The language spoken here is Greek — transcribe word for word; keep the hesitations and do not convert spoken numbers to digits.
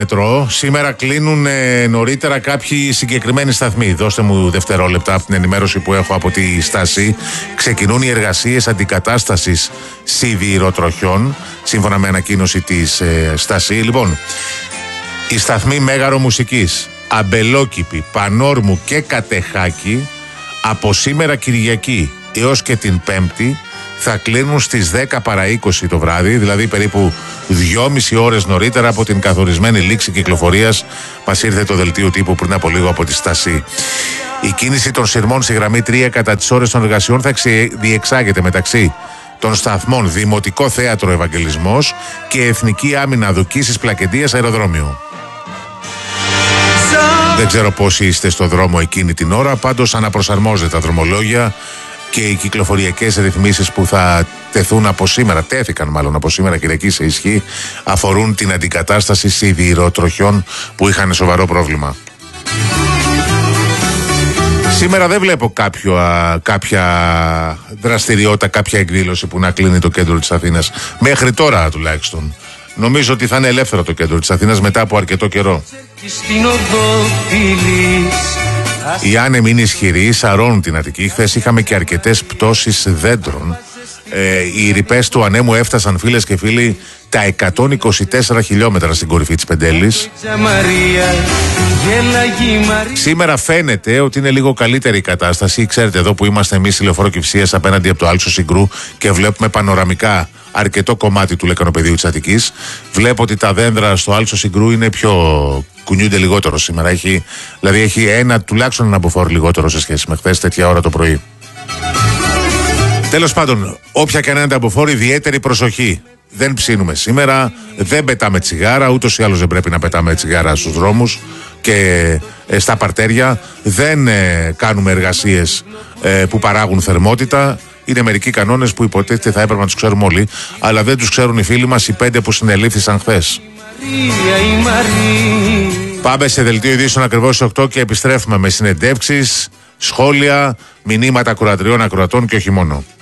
Μετρό. Σήμερα κλείνουν ε, νωρίτερα κάποιοι συγκεκριμένοι σταθμοί. Δώστε μου δευτερόλεπτα από την ενημέρωση που έχω από τη στάση. Ξεκινούν οι εργασίες αντικατάστασης σιδηροτροχιών, σύμφωνα με ανακοίνωση της ε, στάση. Λοιπόν, οι σταθμοί Μέγαρο Μουσικής, Αμπελόκηπη, Πανόρμου και Κατεχάκη από σήμερα Κυριακή έως και την Πέμπτη θα κλείνουν στις δέκα παρά είκοσι το βράδυ, δηλαδή περίπου δυόμιση ώρες νωρίτερα από την καθορισμένη λήξη κυκλοφορίας. Μας ήρθε το δελτίο τύπου πριν από λίγο από τη στάση. Η κίνηση των σειρμών στη γραμμή τρία κατά τις ώρες των εργασιών θα διεξάγεται μεταξύ των σταθμών Δημοτικό Θέατρο Ευαγγελισμός και Εθνική Άμυνα Δουκίσης Πλακεντίας Αεροδρόμιο. Δεν ξέρω πόσοι είστε στο δρόμο εκείνη την ώρα, πάντως αναπροσαρμόζεται τα δρομολόγια και οι κυκλοφοριακές ρυθμίσεις που θα τεθούν από σήμερα, τέθηκαν μάλλον από σήμερα Κυριακή σε ισχύ, αφορούν την αντικατάσταση σιδηροτροχιών που είχαν σοβαρό πρόβλημα. Σήμερα δεν βλέπω κάποιο, α, κάποια δραστηριότητα, κάποια εκδήλωση που να κλείνει το κέντρο της Αθήνας. Μέχρι τώρα τουλάχιστον. Νομίζω ότι θα είναι ελεύθερο το κέντρο της Αθήνας μετά από αρκετό καιρό. Οι άνεμοι είναι ισχυροί, σαρώνουν την Αττική. Χθες είχαμε και αρκετές πτώσεις δέντρων. Ε, οι ρηπές του ανέμου έφτασαν, φίλες και φίλοι, τα εκατόν είκοσι τέσσερα χιλιόμετρα στην κορυφή της Πεντέλης. Σήμερα φαίνεται ότι είναι λίγο καλύτερη η κατάσταση. Ξέρετε, εδώ που είμαστε εμείς στη Λεωφόρο Κυψίας απέναντι από το Άλσο Συγκρού και βλέπουμε πανοραμικά αρκετό κομμάτι του λεκανοπεδίου της Αττικής. Βλέπω ότι τα δέντρα στο Άλσο Συγκρού είναι πιο... κουνιούνται λιγότερο σήμερα. Έχει, δηλαδή έχει ένα, τουλάχιστον ένα μποφόρ λιγότερο σε σχέση με χθες τέτοια ώρα το πρωί. Τέλος πάντων, όποια και αν είναι τα μποφόρ, ιδιαίτερη προσοχή. Δεν ψήνουμε σήμερα, δεν πετάμε τσιγάρα, ούτως ή άλλως δεν πρέπει να πετάμε τσιγάρα στους δρόμους και ε, στα παρτέρια. Δεν ε, κάνουμε εργασίες ε, που παράγουν θερμότητα. Είναι μερικοί κανόνες που υποτίθεται θα έπρεπε να τους ξέρουμε όλοι, αλλά δεν τους ξέρουν οι φίλοι μας οι πέντε που συνελήφθησαν χθες. Πάμε σε δελτίο ειδήσεων ακριβώς στις οκτώ και επιστρέφουμε με συνεντεύξεις, σχόλια, μηνύματα ακροατριών, ακροατών και όχι μόνο.